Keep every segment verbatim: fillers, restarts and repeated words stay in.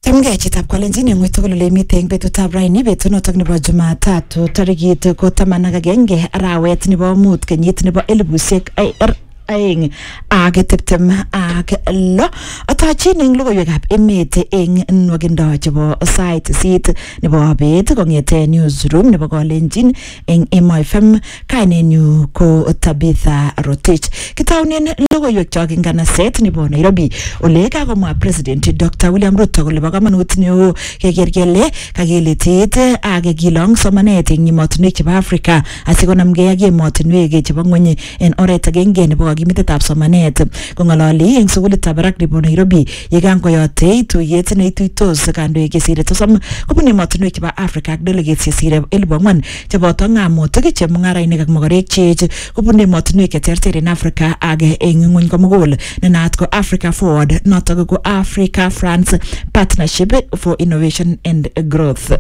Chamgei chitab Kalenjin eng tugul ole mitei eng betutab raini betunotok nebo Jumatatu tarikit ko taman ak agenge arawet nebo mut kenyit nebo elibushek aeng ak tiptem ak lo atachin eng logoiwekab emet eng nwagindo chebo sait sit nebo bet kongete newsroom nebo Kalenjin eng Emo F M. Kainenyu ko Tabitha Rotich. Kitaunen logoiwek chok eng kanaset nebo Nairobi ole kakomwa President Doctor William Ruto kole bo kamanut neo keker kele kakilitit ak kilong somanet eng emotinwek chebo Afrika asikonamgei ak emotinwek chebo ngweny en oret agenge nebo kimitetab somanet. Kongalali eng sukulitab barak nebo Nairobi yekangoyote tuyet neituitos kandoik chesire sosom kobun emotinwek chebo Afrika ak delegates chesire elibu ang'wan cheboto ng'amotik chemung'arainik ak mokorek cheech kobun emotinwek cheterter en Afrika ak eng ng'weny komugul ne naat ko Africa Forward, notok ko Africa France Partnership for Innovation and Growth.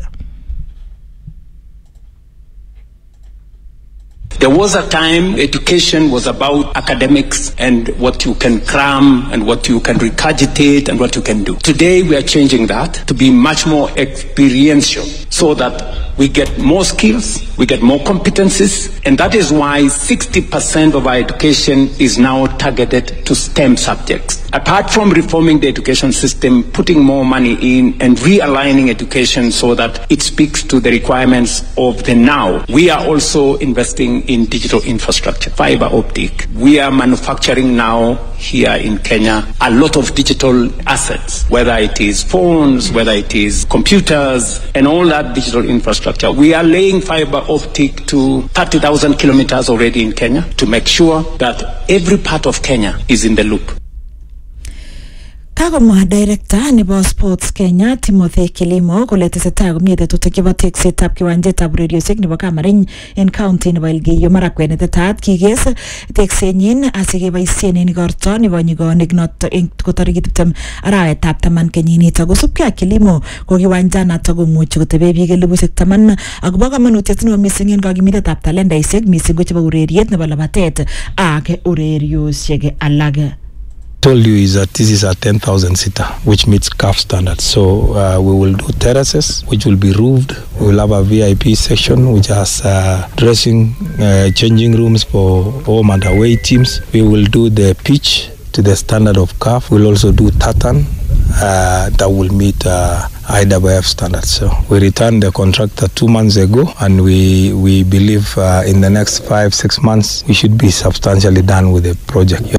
There was a time education was about academics and what you can cram and what you can regurgitate and what you can do. Today we are changing that to be much more experiential so that we get more skills, we get more competencies, and that is why sixty percent of our education is now targeted to STEM subjects. Apart from reforming the education system, putting more money in and realigning education so that it speaks to the requirements of the now, we are also investing in digital infrastructure, fiber optic. We are manufacturing now here in Kenya a lot of digital assets, whether it is phones, whether it is computers, and all that digital infrastructure. We are laying fiber optic to thirty thousand kilometers already in Kenya to make sure that every part of Kenya is in the loop. Kagomwa director nebo Sports Kenya Timothy Kilimo kole tesetai komie tetutik chebo teksetab kiwanjetab ureriosiek nebo Kamarin en county nebo Elgeyo Marakwet netetat kikes teksenyin asikeboisien en igorto nebo nyigonik noto eng kotarikit tiptem arawetab taman kenyinito. Kosubkei ak Kilimo ko kiwanjanato komuchi kotebe biik elibushek taman akobo kamanutiet neo mising en kakimitetab talentaisiek mising ko chebo ureriet nebo labatet ak ureriosiek alak. Told you is that this is a ten thousand seater which meets C A F standards, so uh, we will do terraces which will be roofed. We will have a V I P section which has uh, dressing uh, changing rooms for home and away teams. We will do the pitch to the standard of C A F. We'll also do tartan uh, that will meet uh, I W F standards. So we returned the contractor two months ago, and we we believe uh, in the next five six months we should be substantially done with the project.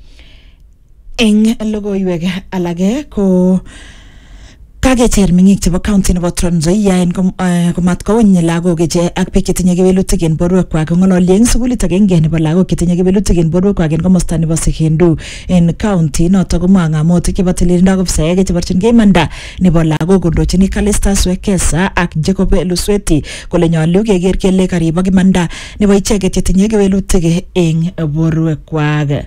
Eng logoiwek alage ko kagecher mingik chebo county nebo Trans Nzoia en komat kowony lagok che ak biik chetinye kewelutik en borwekwak. Ngololi eng sukulit agenge nebo lagok chetinye kewelutik en borwekwak en komosta nebo Sekendu en county noto komwa ng'amotik chebo tililindo ak ofisaek cheborchin imanda nebo lagok kondochini Callistus Wekesa ak Jacob Lusweti kole nyolu keker kele karibok imanda nebo icheket chetinye kewelutik en borwekwak.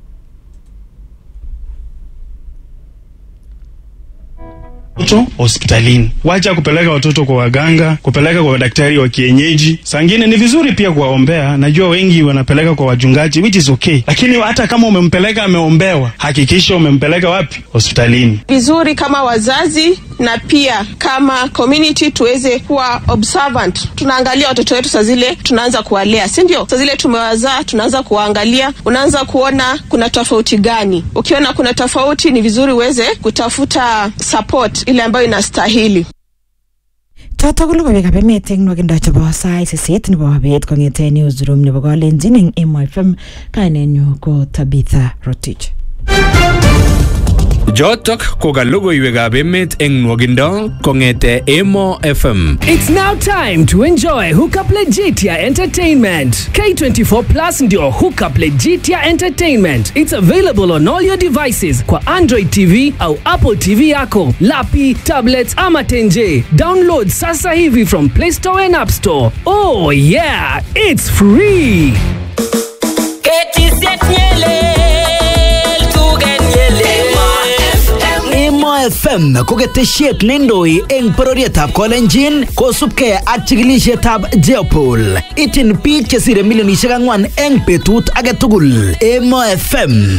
Watoto hospitalini, wacha kupeleka watoto kwa waganga, kupeleka kwa daktari wa kienyeji. Sangine ni vizuri pia kuwaombea, najua wengi wanapeleka kwa wajungaji, which is okay, lakini hata kama umempeleka ameombewa, hakikisha umempeleka wapi? Hospitalini. Vizuri kama wazazi na pia kama community tuweze kuwa observant. Tunaangalia watoto wetu saa zile tunaanza kuwalea, si ndio? Saa zile tumewazaa tunaanza kuangalia, unaanza kuona kuna tofauti gani. Ukiona kuna tofauti ni vizuri uweze kutafuta support ile ambayo inastahili. Toto logoiwek ab emet eng nwagindo chebo sait sisit nebo bet kong'ete newsroom nebo Kalenjin eng Emo F M. Kainenyu ko Tabitha Rotich. Jotok ko ka logoiwekab emet eng nwagindo kong'ete Emo F M. It's now time to enjoy Hookup Legitia Entertainment. K twenty-four Plus ndio Hookup Legitia Entertainment. It's available on all your devices kwa Android T V au Apple T V yako, lapi, tablets ama tenje. Download sasa hivi from Play Store and App Store. Oh yeah, it's free. Emo F M ko ketesiet nendoi eng bororietab Kalenjin kosubkei ak chikilisietab Jeopol. Itin biik chesire milionisiek ang'wan eng betut age tugul. Emo F M